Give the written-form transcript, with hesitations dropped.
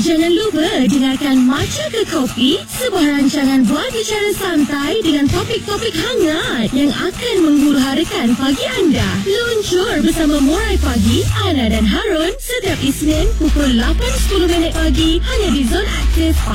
Jangan lupa dengarkan Matcha ke Kopi, sebuah rancangan buat bicara santai dengan topik-topik hangat yang akan menghuru-harakan pagi anda. Luncur bersama Murai Pagi, Ana dan Harun setiap Isnin pukul 8.10 pagi hanya di Zon Aktif